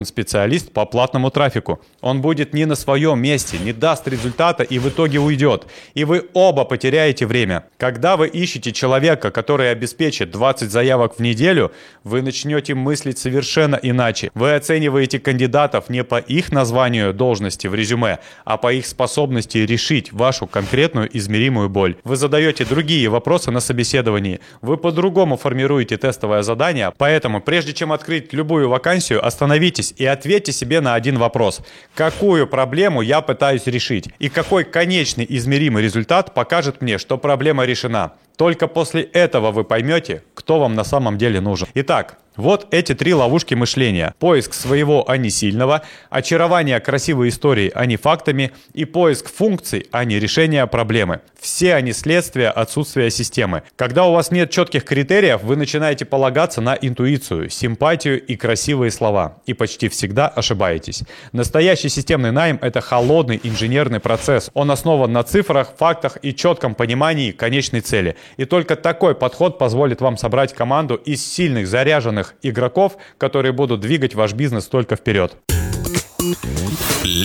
специалист по платному трафику. Он будет не на своем месте, не даст результата и в итоге уйдет. И вы оба потеряете время. Когда вы ищете человека, который обеспечит 20 заявок в неделю, вы начнете мыслить совершенно иначе. Вы оцениваете кандидатов не по их названию должности в резюме, а по их способности решить вашу конкретную измеримую боль. Вы задаете другие вопросы на собеседовании. Вы по-другому формируете тестовое задание, поэтому прежде чем открыть любую вакансию, остановитесь и ответьте себе на один вопрос. Какую проблему я пытаюсь решить? И какой конечный измеримый результат покажет мне, что проблема решена? Только после этого вы поймете, кто вам на самом деле нужен. Итак, вот эти 3 ловушки мышления. Поиск своего, а не сильного, очарование красивой историей, а не фактами, и поиск функций, а не решения проблемы. Все они следствие отсутствия системы. Когда у вас нет четких критериев, вы начинаете полагаться на интуицию, симпатию и красивые слова. И почти всегда ошибаетесь. Настоящий системный найм – это холодный инженерный процесс. Он основан на цифрах, фактах и четком понимании конечной цели. И только такой подход позволит вам собрать команду из сильных, заряженных игроков, которые будут двигать ваш бизнес только вперед.